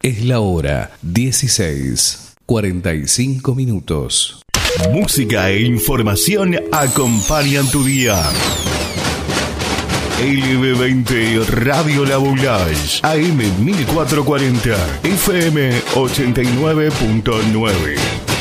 Es la hora 16:45. Música e información acompañan tu día. LB20 Radio La Boulage, AM 1440, FM 89.9.